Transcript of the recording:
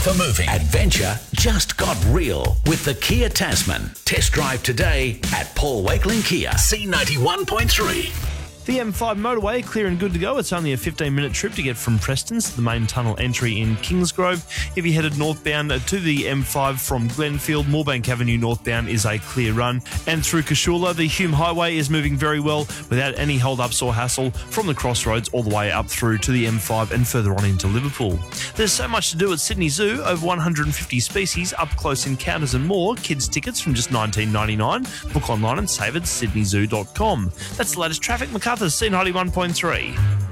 for moving. Adventure just got real with the Kia Tasman. Test drive today at Paul Wakeling Kia. C91.3. The M5 motorway, clear and good to go. It's only a 15-minute trip to get from Preston's to the main tunnel entry in Kingsgrove. If you headed northbound to the M5 from Glenfield, Moorebank Avenue northbound is a clear run. And through Cashula, the Hume Highway is moving very well without any hold-ups or hassle from the crossroads all the way up through to the M5 and further on into Liverpool. There's so much to do at Sydney Zoo, over 150 species, up-close encounters and more. Kids tickets from just $19.99. Book online and save at sydneyzoo.com. That's the latest traffic. MacArthur's C91.3.